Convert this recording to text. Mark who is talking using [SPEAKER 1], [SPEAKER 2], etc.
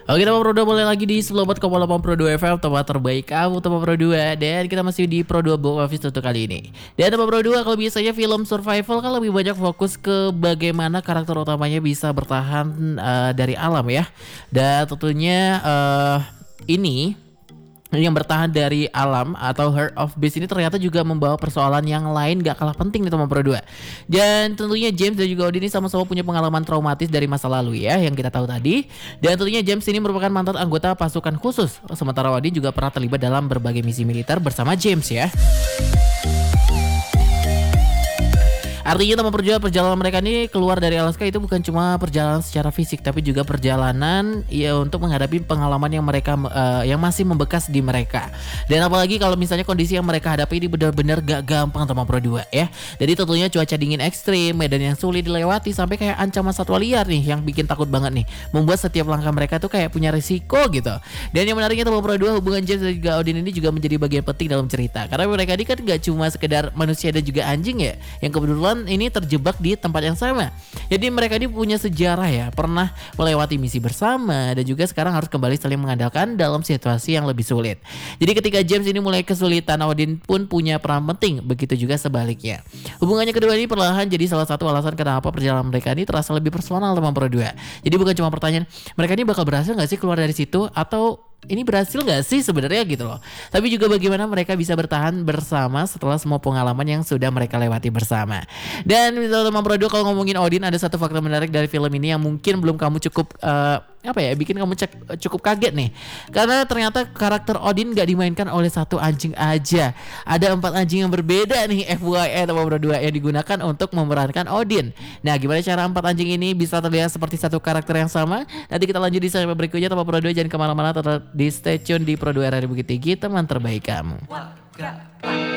[SPEAKER 1] Oke teman Pro 2, boleh lagi di Slowbot Kompo 8 Pro 2 FM, tempat terbaik kamu teman Pro 2. Dan kita masih di Pro 2 Box Office untuk kali ini. Dan teman Pro 2, kalau biasanya film survival kan lebih banyak fokus ke bagaimana karakter utamanya bisa bertahan dari alam ya. Dan tentunya ini yang bertahan dari alam atau Heart of Beast ini ternyata juga membawa persoalan yang lain gak kalah penting nih teman Pro 2. Dan tentunya James dan juga Odin ini sama-sama punya pengalaman traumatis dari masa lalu ya, yang kita tahu tadi. Dan tentunya James ini merupakan mantan anggota pasukan khusus, sementara Odin juga pernah terlibat dalam berbagai misi militer bersama James ya. Artinya teman perjalanan mereka ini keluar dari Alaska itu bukan cuma perjalanan secara fisik, tapi juga perjalanan ya untuk menghadapi pengalaman yang mereka yang masih membekas di mereka. Dan apalagi kalau misalnya kondisi yang mereka hadapi ini benar-benar gak gampang teman Pro 2 ya. Jadi tentunya cuaca dingin ekstrim, medan yang sulit dilewati, sampai kayak ancaman satwa liar nih yang bikin takut banget nih. Membuat setiap langkah mereka tuh kayak punya risiko gitu. Dan yang menariknya teman Pro 2, hubungan James dan juga Odin ini juga menjadi bagian penting dalam cerita. Karena mereka ini kan gak cuma sekedar manusia dan juga anjing ya, yang kebetulan ini terjebak di tempat yang sama. Jadi mereka ini punya sejarah ya, pernah melewati misi bersama dan juga sekarang harus kembali saling mengandalkan dalam situasi yang lebih sulit. Jadi ketika James ini mulai kesulitan, Odin pun punya peran penting, begitu juga sebaliknya. Hubungannya kedua ini perlahan jadi salah satu alasan kenapa perjalanan mereka ini terasa lebih personal teman Pro 2. Jadi bukan cuma pertanyaan mereka ini bakal berhasil gak sih keluar dari situ, atau ini berhasil gak sih sebenarnya gitu loh. Tapi juga bagaimana mereka bisa bertahan bersama setelah semua pengalaman yang sudah mereka lewati bersama. Dan teman Pro 2, kalau ngomongin Odin, ada satu fakta menarik dari film ini yang mungkin belum kamu cukup bikin kamu cukup kaget nih. Karena ternyata karakter Odin gak dimainkan oleh satu anjing aja. Ada 4 anjing yang berbeda nih FYI teman Pro 2 yang digunakan untuk memerankan Odin. Nah, gimana cara 4 anjing ini bisa terlihat seperti satu karakter yang sama? Nanti kita lanjut di segmen berikutnya teman Pro 2, jangan kemana-mana, tetap di stay tune di Pro 2 RRI Bukit Tinggi, teman terbaik kamu.